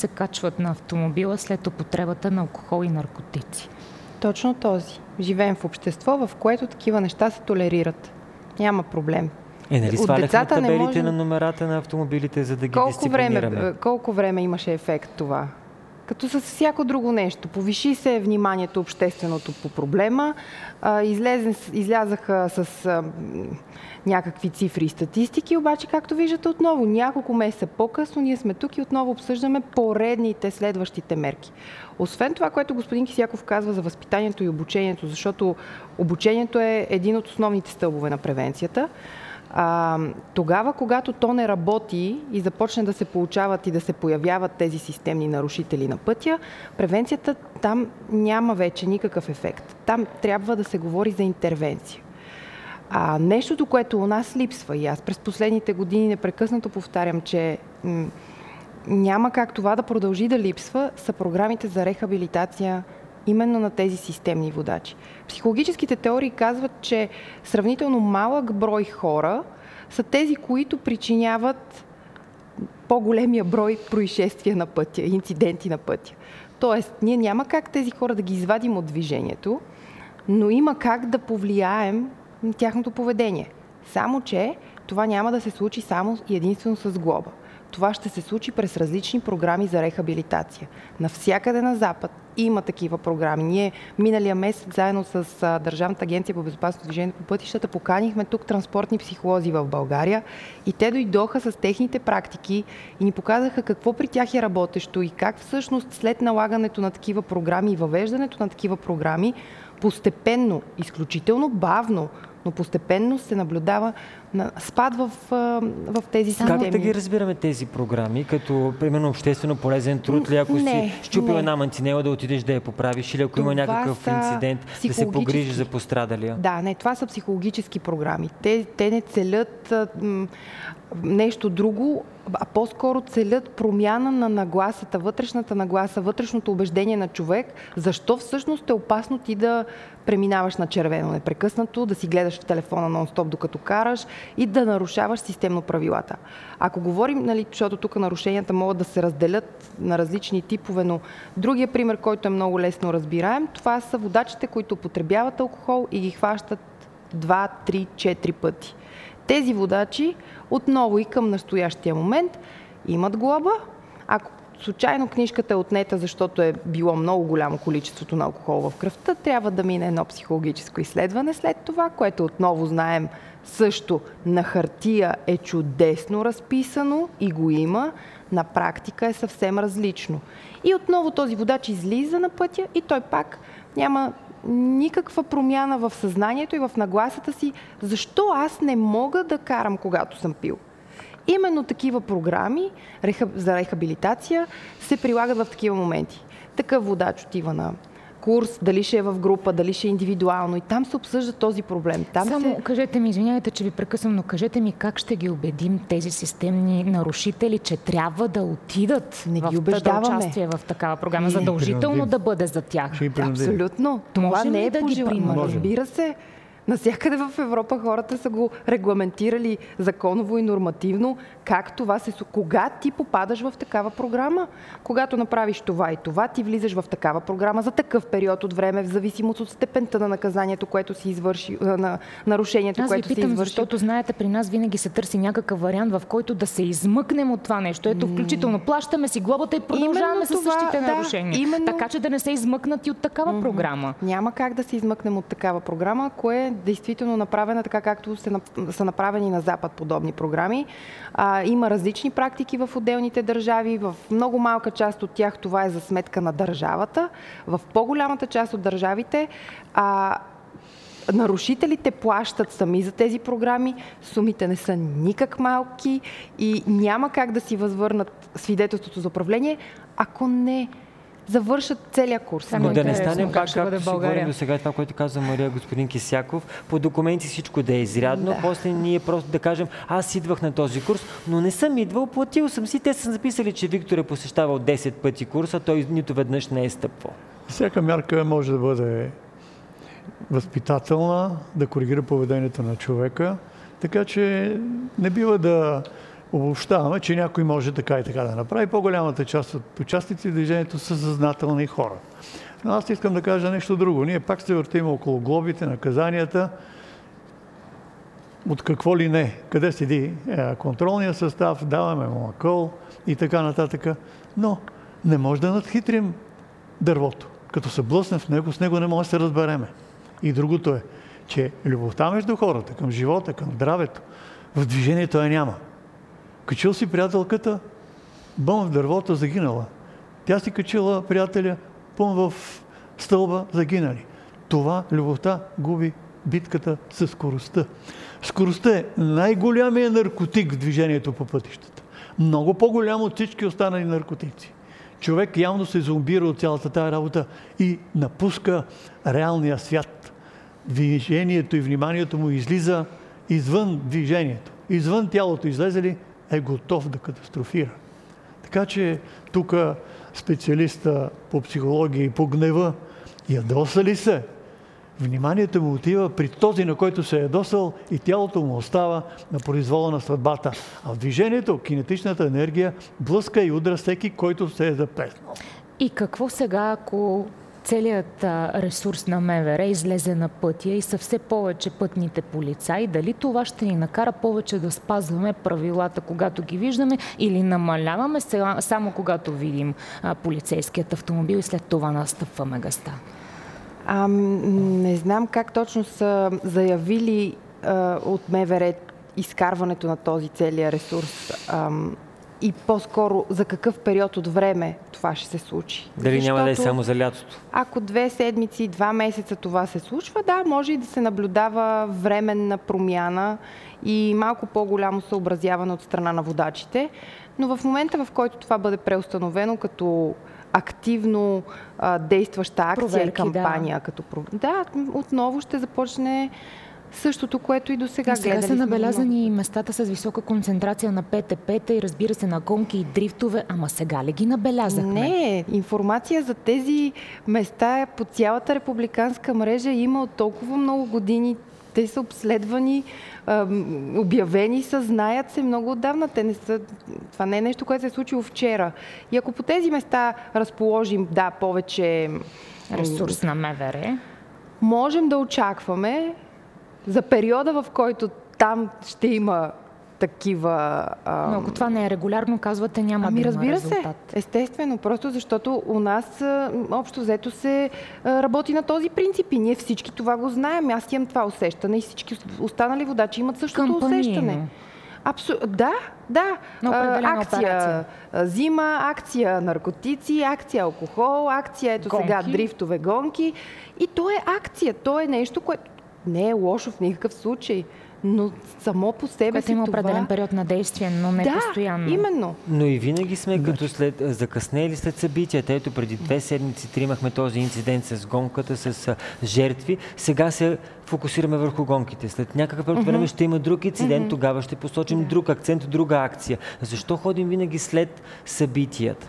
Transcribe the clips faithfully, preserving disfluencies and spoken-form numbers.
се качват на автомобила след употребата на алкохол и наркотици. Точно този. Живеем в общество, в което такива неща се толерират. Няма проблем. Е, нали сваляхме табелите може... на номерата на автомобилите, за да ги колко дисциплинираме? Време, колко време имаше ефект това? Като с всяко друго нещо. Повиши се вниманието общественото по проблема, а, излезе, излязаха с а, някакви цифри и статистики, обаче, както виждате отново, няколко месеца по-късно ние сме тук и отново обсъждаме поредните следващите мерки. Освен това, което господин Кисяков казва за възпитанието и обучението, защото обучението е един от основните стълбове на превенцията, А, тогава, когато то не работи и започне да се получават и да се появяват тези системни нарушители на пътя, превенцията там няма вече никакъв ефект. Там трябва да се говори за интервенция. А нещото, което у нас липсва, и аз през последните години непрекъснато повтарям, че м- няма как това да продължи да липсва, са програмите за рехабилитация именно на тези системни водачи. Психологическите теории казват, че сравнително малък брой хора са тези, които причиняват по-големия брой происшествия на пътя, инциденти на пътя. Тоест, ние няма как тези хора да ги извадим от движението, но има как да повлияем на тяхното поведение. Само че това няма да се случи само и единствено с глоба. Това ще се случи през различни програми за рехабилитация. Навсякъде на Запад има такива програми. Ние миналия месец заедно с а, Държавната агенция по безопасно движение по пътищата поканихме тук транспортни психолози в България и те дойдоха с техните практики и ни показаха какво при тях е работещо и как всъщност след налагането на такива програми и въвеждането на такива програми постепенно, изключително бавно, но постепенно се наблюдава на спад в, в тези системи. Как да ги разбираме тези програми? Като, примерно, обществено полезен труд ли, ако не, си щупила не. една мантинела, да отидеш да я поправиш, или ако това има някакъв инцидент, да се погрижиш за пострадалия? Да, не, това са психологически програми. Те, те не целят м, нещо друго, а по-скоро целят промяна на нагласата, вътрешната нагласа, вътрешното убеждение на човек, защо всъщност е опасно ти да преминаваш на червено непрекъснато, да си гледаш в телефона нон-стоп докато караш и да нарушаваш системно правилата. Ако говорим, нали, защото тук нарушенията могат да се разделят на различни типове, но другия пример, който е много лесно разбираем, това са водачите, които употребяват алкохол и ги хващат два, три, четири пъти. Тези водачи отново и към настоящия момент имат глоба. Ако случайно книжката е отнета, защото е било много голямо количеството на алкохол в кръвта, трябва да мине едно психологическо изследване след това, което отново знаем също на хартия е чудесно разписано и го има, на практика е съвсем различно. И отново този водач излиза на пътя и той пак няма никаква промяна в съзнанието и в нагласата си, защо аз не мога да карам, когато съм пил. Именно такива програми за рехабилитация се прилагат в такива моменти. Такъв водач отива на курс, дали ще е в група, дали ще е индивидуално и там се обсъжда този проблем. Там Само се... кажете ми, извинявайте, че ви прекъсвам, но кажете ми как ще ги убедим тези системни нарушители, че трябва да отидат не ги в убеждаваме. участие в такава програма, задължително да бъде за тях. Абсолютно. Това Може не е да пожелано. Разбира се. Навсякъде в Европа хората са го регламентирали законово и нормативно, как това се... Кога ти попадаш в такава програма? Когато направиш това и това, ти влизаш в такава програма за такъв период от време, в зависимост от степента на наказанието, което си извърши, на нарушението, Аз което ви питам, си извърши. Защото, знаете, при нас винаги се търси някакъв вариант, в който да се измъкнем от това нещо. Ето, включително плащаме си глобата и продължаваме с същите да, нарушения. Именно... Така че да не се измъкнат и от такава mm-hmm. програма. Няма как да се измъкнем от такава програма, ако е действително направена така, както се, са направени на Запад подобни програми. А, има различни практики в отделните държави. В много малка част от тях това е за сметка на държавата. В по-голямата част от държавите а, нарушителите плащат сами за тези програми. Сумите не са никак малки и няма как да си възвърнат свидетелството за управление, ако не завършат целия курс. Но да не стане пак, както си говорим до сега, това, което каза Мария, господин Кисяков, по документи всичко да е изрядно, да. После ние просто да кажем, аз идвах на този курс, но не съм идвал, платил съм си. Те са записали, че Виктор е посещавал десет пъти курса, той нито веднъж не е стъпвал. Всяка мярка може да бъде възпитателна, да коригира поведението на човека, така че не бива да обобщаваме, че някой може така и така да направи. По-голямата част от участници в движението са съзнателни хора. Но аз искам да кажа нещо друго. Ние пак се въртим около глобите, наказанията, от какво ли не, къде седи е, контролния състав, даваме му акъл и така нататък. Но не може да надхитрим дървото. Като се блъснем в него, с него не може да се разбереме. И другото е, че любовта между хората, към живота, към здравето, в движението я няма. Качил си приятелката, бъм в дървото, загинала. Тя си качила приятеля, пъм в стълба, загинали. Това любовта губи битката със скоростта. Скоростта е най-голямия наркотик в движението по пътищата. Много по-голям от всички останали наркотици. Човек явно се зомбира от цялата тая работа и напуска реалния свят. Движението и вниманието му излиза извън движението. Извън тялото излезе ли, е готов да катастрофира. Така че тук специалиста по психология и по гнева ядоса ли се? Вниманието му отива при този, на който се е ядосал, и тялото му остава на произвола на съдбата. А в движението кинетичната енергия блъска и удра всеки, който се е заплеснал. И какво сега, ако целият ресурс на МВР излезе на пътя и са все повече пътните полицаи? Дали това ще ни накара повече да спазваме правилата, когато ги виждаме, или намаляваме сега, само когато видим а, полицейският автомобил и след това настъпваме гъста? А, не знам как точно са заявили а, от МВР изкарването на този целия ресурс а, и по-скоро за какъв период от време това ще се случи. Дали Защото, няма да е само за лятото? Ако две седмици, два месеца това се случва, да, може и да се наблюдава временна промяна и малко по-голямо съобразяване от страна на водачите, но в момента, в който това бъде преустановено като активно а, действаща акция Проверки, и кампания. Да. Като, да, отново ще започне същото, което и до сега. Сега са набелязани местата с висока концентрация на Пе Те Пе-та и, разбира се, на гонки и дрифтове, ама сега ли ги набелязахме? Не, информация за тези места по цялата републиканска мрежа има от толкова много години. Те са обследвани, обявени са, знаят се много отдавна. Те не са, това не е нещо, което се е случило вчера. И ако по тези места разположим, да, повече ресурс на МВР, можем да очакваме за периода, в който там ще има такива... А... Но ако това не е регулярно, казвате, няма ами, да има резултат. Разбира се, естествено, просто защото у нас общо взето се работи на този принцип и ние всички това го знаем. Аз имам това усещане и всички останали водачи имат същото Кампанийно. усещане. Абсу... Да, да. А, акция операция. зима, акция наркотици, акция алкохол, акция ето гонки. Сега дрифтове гонки. И то е акция, то е нещо, което не е лошо в никакъв случай. Но само по себе което си има това... определен период на действие, но не да, постоянно. Именно. Но и винаги сме като след, закъснели след събитията. Ето преди две седмици три имахме този инцидент с гонката, с жертви. Сега се фокусираме върху гонките. След някакъв период време ще има друг инцидент, тогава ще посочим да. друг акцент, друга акция. Защо ходим винаги след събитията?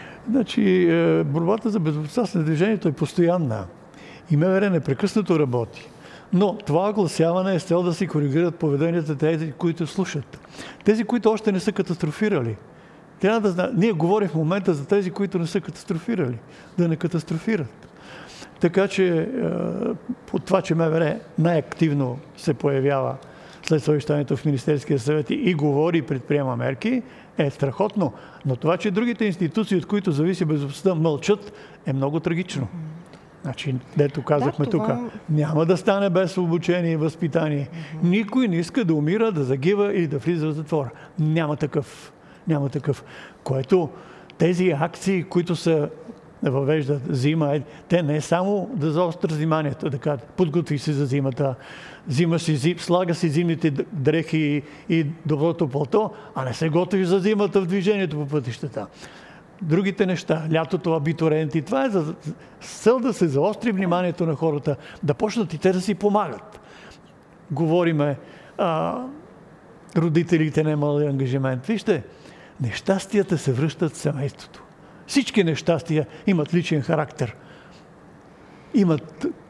Значи, борбата за безопасност на движението е постоянна. И МВР непрекъснато работи. Но това огласяване е с цел да си коригират поведенията тези, които слушат. Тези, които още не са катастрофирали. Трябва да знаят. Ние говорим в момента за тези, които не са катастрофирали. Да не катастрофират. Така че по това, че МВР най-активно се появява след съвещанието в Министерския съвет и говори и предприема мерки, е страхотно. Но това, че другите институции, от които зависи безопасността, мълчат, е много трагично. Значи, дето казахме да, това... тук, няма да стане без обучение и възпитание. Mm-hmm. Никой не иска да умира, да загива или да влиза в затвора. Няма такъв. Няма такъв. Което тези акции, които се въвеждат зима, те не е само да заострят вниманието, да кажат, подготви се за зимата, зима си, зим, слага си зимните дрехи и доброто пълто, а не се готви за зимата в движението по пътищата. Другите неща, лятото, абитуренти, това е за цел да се заостри вниманието на хората, да почнат и те да си помагат. Говориме, а, родителите не имали ангажимент. Вижте, нещастията се връщат в семейството. Всички нещастия имат личен характер. Имат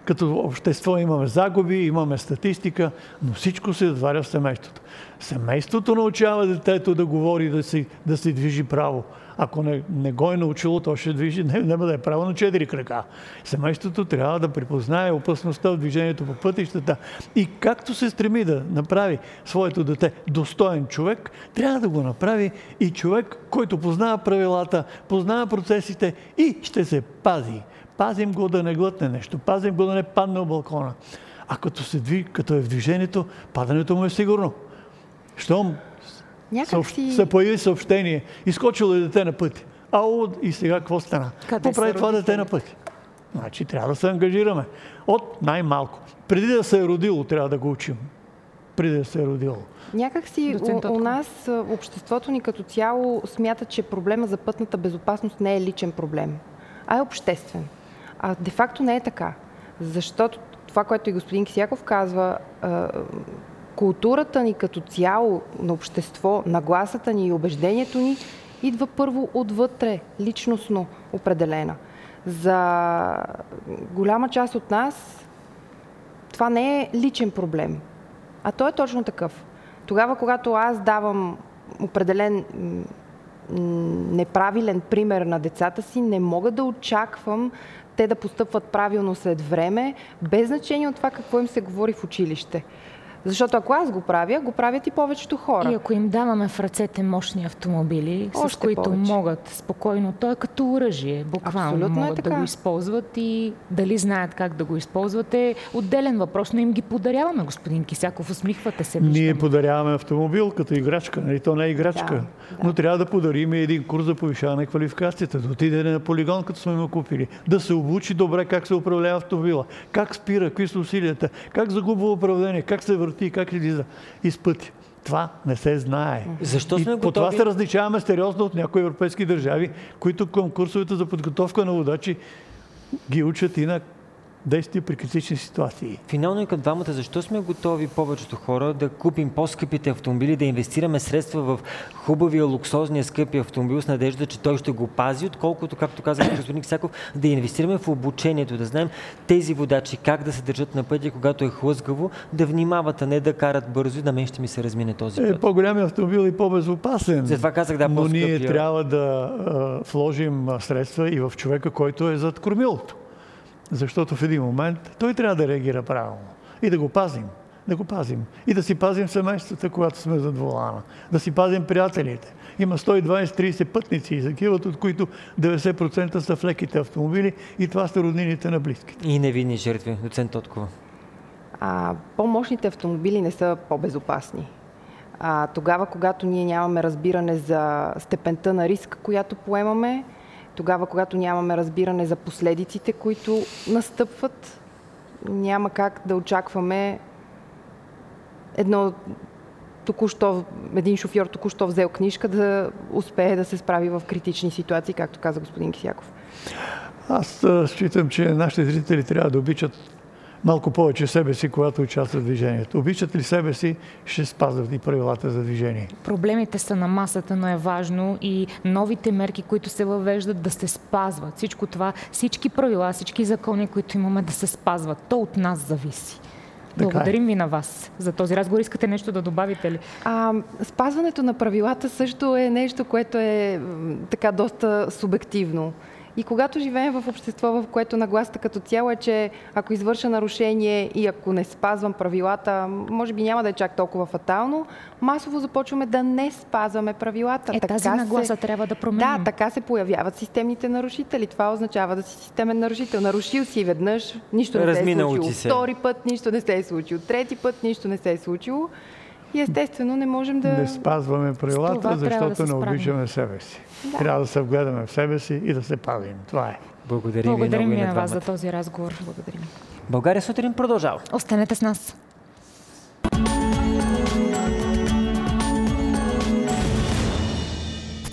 Като общество имаме загуби, имаме статистика, но всичко се затваря в семейството. Семейството научава детето да говори, да си, да си движи право. Ако не, не го е научило, то ще движи, не, няма да е право на четири крака. Семейството трябва да припознае опасността в движението по пътищата и както се стреми да направи своето дете достоен човек, трябва да го направи и човек, който познава правилата, познава процесите и ще се пази. Пазим го да не глътне нещо, пазим го да не падне от балкона. А като, се движ, като е в движението, падането му е сигурно. Щом съобщ... си... се появи съобщение, изскочило е дете на пътя. Ау, и сега какво стана? Какво прави това дете на пътя? Значи трябва да се ангажираме. От най-малко. Преди да се е родило, трябва да го учим. Преди да се е родило. Някак си у, у нас обществото ни като цяло смята, че проблема за пътната безопасност не е личен проблем, а е обществен. А де-факто не е така. Защото това, което и господин Кисяков казва, културата ни като цяло на общество, нагласата ни и убеждението ни идва първо отвътре, личностно определена. За голяма част от нас това не е личен проблем, а то е точно такъв. Тогава, когато аз давам определен неправилен пример на децата си, не мога да очаквам те да постъпват правилно след време, без значение от това какво им се говори в училище. Защото ако аз го правя, го правят и повечето хора. И ако им даваме в ръцете мощни автомобили, още с които повече могат спокойно, то е като оръжие, буквално абсолютно могат е да го използват и дали знаят как да го използват е отделен въпрос, но им ги подаряваме, господин Кисяков, усмихвате се. Виждам. Ние подаряваме автомобил като играчка, нали? То не е играчка, да, да. но трябва да подарим един курс за повишаване на квалификацията, да отиде на полигон, като сме му купили, да се обучи добре как се управлява автомобила, как спира, какви са усилията, как загубва управление, как се върти, как излиза из пътя. Това не се знае. Защо сме и готови? по това се различаваме сериозно от някои европейски държави, които към курсовете за подготовка на водачи ги учат и на действия при критични ситуации. Финално и към двамата, защо сме готови повечето хора да купим по-скъпите автомобили, да инвестираме средства в хубавия, луксозния, скъпи автомобил с надежда, че той ще го пази, отколкото, както каза господин Кисяков, да инвестираме в обучението, да знаем тези водачи как да се държат на пътя, когато е хлъзгаво, да внимават, а не да карат бързо и на мен ще ми се размине този път. Е, по-голям автомобил и по-безопасен. Затова казах, да, но ние трябва да а, вложим средства и в човека, който е зад кормилото. Защото в един момент той трябва да реагира правилно. И да го пазим. Да го пазим. И да си пазим семействата, когато сме зад волана. Да си пазим приятелите. Има сто и двайсет до трийсет пътници и закиват, от които деветдесет процента са в леките автомобили и това са роднините на близките. И невинни жертви, доцент Тоткова. А, по-мощните автомобили не са по-безопасни. А, тогава, когато ние нямаме разбиране за степента на риск, която поемаме, тогава, когато нямаме разбиране за последиците, които настъпват, няма как да очакваме едно току-що, един шофьор току-що взел книжка да успее да се справи в критични ситуации, както каза господин Кисяков. Аз считам, че нашите зрители трябва да обичат малко повече себе си, когато участват в движението. Обичат ли себе си, ще спазват и правилата за движение. Проблемите са на масата, но е важно и новите мерки, които се въвеждат, да се спазват. Всичко това, всички правила, всички закони, които имаме, да се спазват. То от нас зависи. Благодарим ви на вас за този разговор. Искате нещо да добавите ли? А, спазването на правилата също е нещо, което е така доста субективно. И когато живеем в общество, в което нагласата като цяло е, че ако извърша нарушение и ако не спазвам правилата, може би няма да е чак толкова фатално, масово започваме да не спазваме правилата. Е, така тази нагласа се... трябва да променим. Да, така се появяват системните нарушители. Това означава да си системен нарушител. Нарушил си веднъж, нищо не се е случило. Втори път, нищо не се е случило. Трети път, нищо не се е случило. И естествено не можем да... Не спазваме правилата, защото да не обичаме себе си. Да. Трябва да се вгледаме в себе си и да се пазим. Това е. Благодарим, Благодарим ви на, на вас за този разговор. Благодарим. България сутрин продължава. Останете с нас.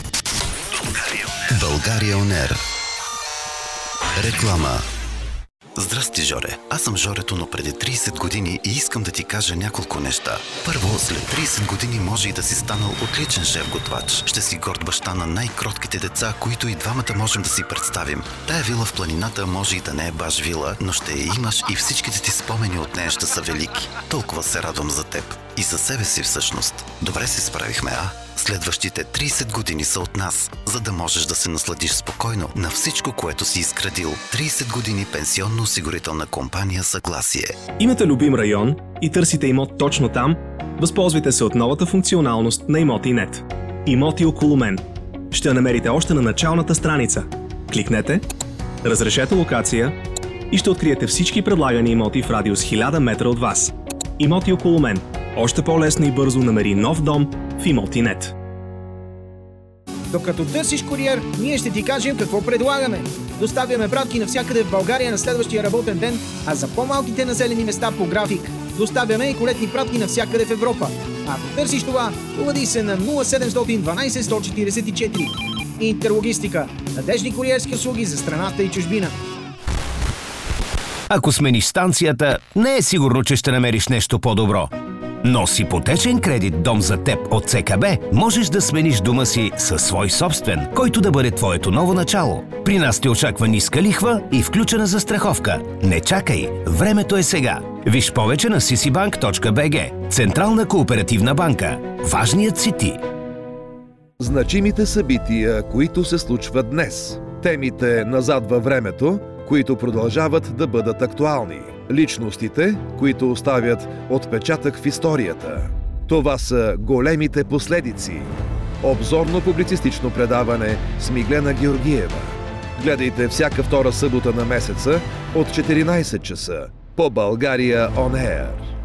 България On Air. Реклама. Здрасти, Жоре. Аз съм Жорето, но преди трийсет години и искам да ти кажа няколко неща. Първо, след трийсет години може и да си станал отличен шеф-готвач. Ще си горд баща на най-кротките деца, които и двамата можем да си представим. Тая вила в планината може и да не е баш вила, но ще я имаш и всичките ти спомени от нея ще са велики. Толкова се радвам за теб. И за себе си всъщност. Добре се справихме, а? Следващите трийсет години са от нас, за да можеш да се насладиш спокойно на всичко, което си изградил. трийсет години пенсионно-осигурителна компания Съгласие. Имате любим район и търсите имот точно там? Възползвайте се от новата функционалност на Имоти.нет. Имоти около мен. Ще я намерите още на началната страница. Кликнете, разрешете локация и ще откриете всички предлагани имоти в радиус хиляда метра от вас. Имоти около мен. Още по-лесно и бързо намери нов дом в Имоти.нет. Докато търсиш куриер, ние ще ти кажем какво предлагаме. Доставяме пратки навсякъде в България на следващия работен ден, а за по-малките населени места по график. Доставяме и колетни пратки навсякъде в Европа. Ако търсиш това, обади се на нула седемстотин и дванадесет сто четиридесет и четири. Интерлогистика. Надеждни куриерски услуги за страната и чужбина. Ако смениш станцията, не е сигурно, че ще намериш нещо по-добро. Но с ипотечен кредит «Дом за теб» от ЦКБ можеш да смениш дома си със свой собствен, който да бъде твоето ново начало. При нас те очаква ниска лихва и включена застраховка. Не чакай, времето е сега. Виж повече на си си банк точка би джи. Централна кооперативна банка. Важният си ти. Значимите събития, които се случват днес. Темите назад във времето, които продължават да бъдат актуални. Личностите, които оставят отпечатък в историята. Това са големите последици. Обзорно-публицистично предаване с Миглена Георгиева. Гледайте всяка втора събота на месеца от четиринадесет часа по България Он Еър.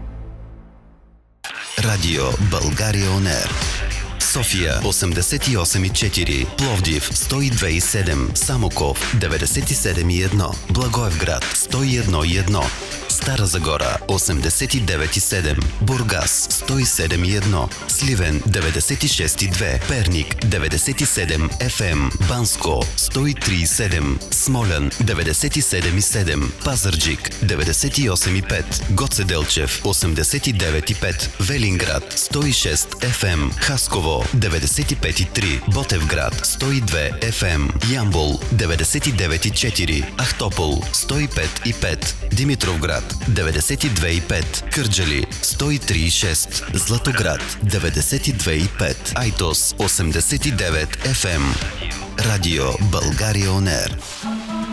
Радио България Он Еър. София осемдесет и осем и четири, Пловдив сто и две и седем, Самоков деветдесет и седем и едно, Благоевград сто и едно и едно, Стара Загора осемдесет и девет и седем, Бургас сто и седем и едно, Сливен деветдесет и шест и две, Перник деветдесет и седем еф ем, Банско сто и три и седем, Смолян деветдесет и седем и седем, Пазарджик деветдесет и осем и пет, Гоце Делчев осемдесет и девет и пет, Велинград сто и шест еф ем, Хасково деветдесет и пет и три, Ботевград сто и две еф ем, Ямбол деветдесет и девет и четири, Ахтопол сто и пет и пет, Димитровград деветдесет и две и пет, Кърджали сто и три и шест, Златоград деветдесет и две и пет, Айтос осемдесет и девет еф ем. Радио България Он Еър.